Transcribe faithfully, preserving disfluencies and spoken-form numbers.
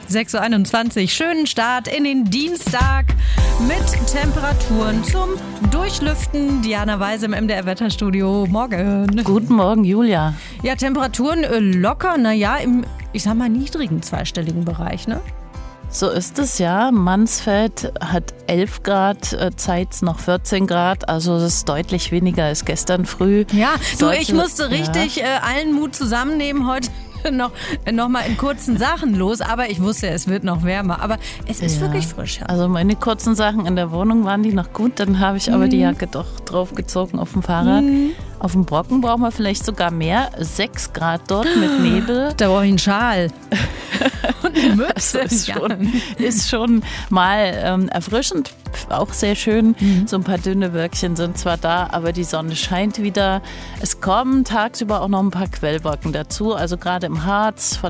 sechs Uhr einundzwanzig. Schönen Start in den Dienstag mit Temperaturen zum Durchlüften. Diana Weise im M D R-Wetterstudio. Morgen. Guten Morgen, Julia. Ja, Temperaturen äh, locker, naja, im, ich sag mal, niedrigen zweistelligen Bereich, ne? So ist es, ja. Mansfeld hat elf Grad, äh, Zeitz noch vierzehn Grad. Also das ist deutlich weniger als gestern früh. Ja, so Deutlich, ich musste richtig ja. äh, allen Mut zusammennehmen heute. noch, noch mal in kurzen Sachen los, aber ich wusste, es wird noch wärmer. Aber es ist Ja. wirklich frisch. Ja. Also meine kurzen Sachen in der Wohnung waren die noch gut, dann habe ich aber Mhm. die Jacke doch draufgezogen auf dem Fahrrad. Mhm. Auf dem Brocken brauchen wir vielleicht sogar mehr, sechs Grad dort mit Nebel. Da brauche ich einen Schal. Und eine Mütze. Das ist schon, ist schon mal ähm, erfrischend, auch sehr schön. Mhm. So ein paar dünne Wölkchen sind zwar da, aber die Sonne scheint wieder. Es kommen tagsüber auch noch ein paar Quellwolken dazu, also gerade im Harz.